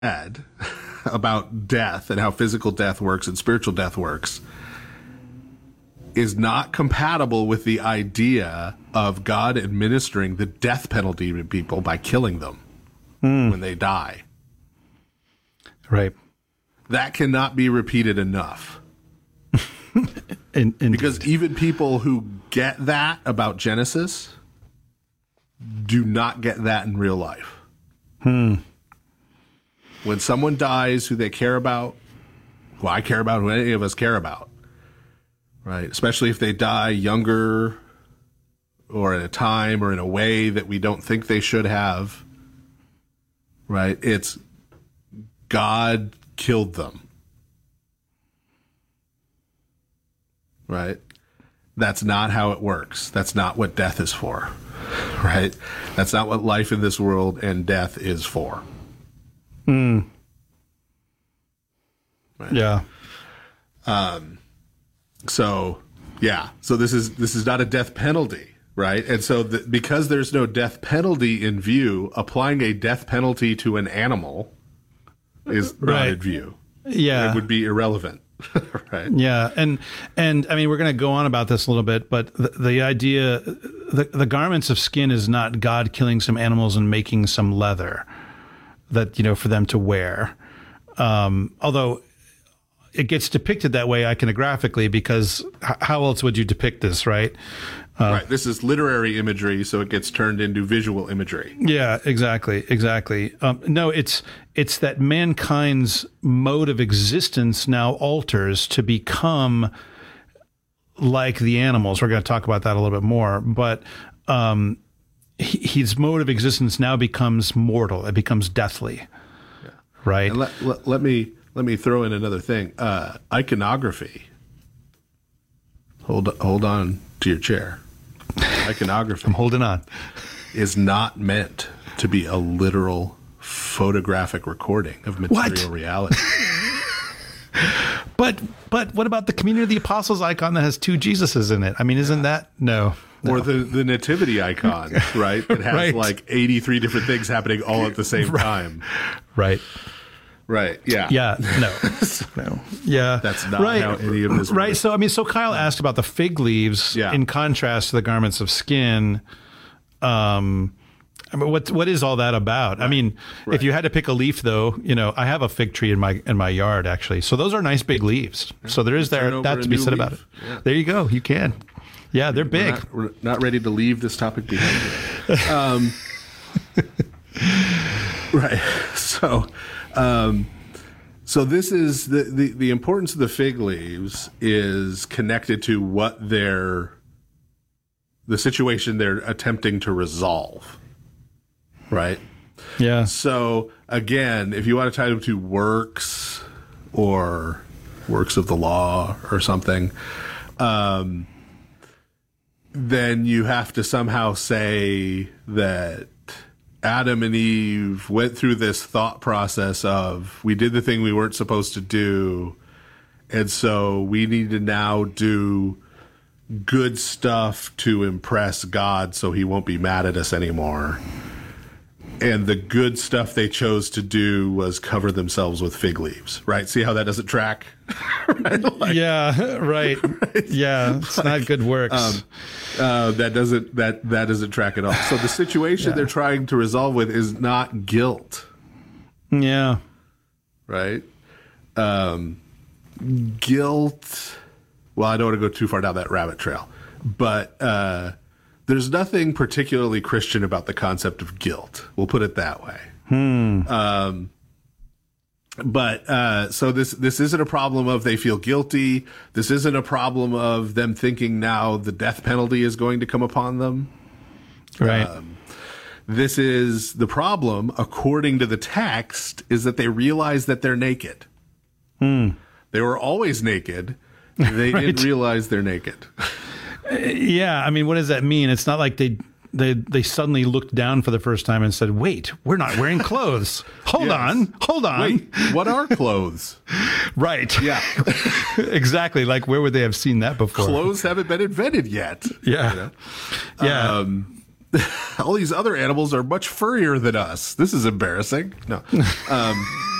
said about death and how physical death works and spiritual death works is not compatible with the idea of God administering the death penalty to people by killing them when they die. Right. That cannot be repeated enough. Because even people who get that about Genesis do not get that in real life. When someone dies who they care about, who I care about, who any of us care about, right? Especially if they die younger or at a time or in a way that we don't think they should have, right? It's God killed them, right? That's not how it works. That's not what death is for, right? That's not what life in this world and death is for. Right? Yeah. So this is not a death penalty, right? And so because there's no death penalty in view, applying a death penalty to an animal is not in view. Yeah. It would be irrelevant. Right. Yeah. And I mean, we're going to go on about this a little bit, but the idea, the garments of skin is not God killing some animals and making some leather that, for them to wear. Although it gets depicted that way iconographically, because how else would you depict this, right? Right. This is literary imagery, so it gets turned into visual imagery. Yeah, exactly. No, it's that mankind's mode of existence now alters to become like the animals. We're going to talk about that a little bit more, but his mode of existence now becomes mortal. It becomes deathly. Yeah. Right. And let me throw in another thing. Iconography. Hold on to your chair. Iconography. I'm holding on. Is not meant to be a literal photographic recording of material reality. But what about the Communion of the Apostles icon that has two Jesuses in it? I mean, isn't that no? Or the nativity icon, right? It has like 83 different things happening all at the same time. Right. Right. Yeah. Yeah. No. No. Yeah. That's not how any of this works. So Kyle asked about the fig leaves in contrast to the garments of skin. I mean, what is all that about? Right. I mean, if you had to pick a leaf, though, I have a fig tree in my yard actually. So those are nice big leaves. Yeah. So there is that to be said about it. Yeah. There you go. You can. Yeah, they're big. We're not ready to leave this topic behind. Right. So this is the importance of the fig leaves is connected to what the situation they're attempting to resolve. Right. Yeah. So again, if you want to tie them to works or works of the law or something, then you have to somehow say that Adam and Eve went through this thought process of, we did the thing we weren't supposed to do, and so we need to now do good stuff to impress God so he won't be mad at us anymore. And the good stuff they chose to do was cover themselves with fig leaves, right? See how that doesn't track? Right? Yeah, right. Yeah, it's not good works. That doesn't track at all. So the situation they're trying to resolve with is not guilt. Yeah. Right? Guilt. Well, I don't want to go too far down that rabbit trail, but there's nothing particularly Christian about the concept of guilt. We'll put it that way. So this isn't a problem of they feel guilty. This isn't a problem of them thinking now the death penalty is going to come upon them. Right. This is the problem, according to the text, is that they realize that they're naked. They were always naked. They didn't realize they're naked. Yeah, I mean, what does that mean? It's not like they suddenly looked down for the first time and said, "Wait, we're not wearing clothes. Hold on. Wait, what are clothes?" Right. Yeah. Exactly. Like, where would they have seen that before? Clothes haven't been invented yet. Yeah. Yeah. all these other animals are much furrier than us. This is embarrassing. No.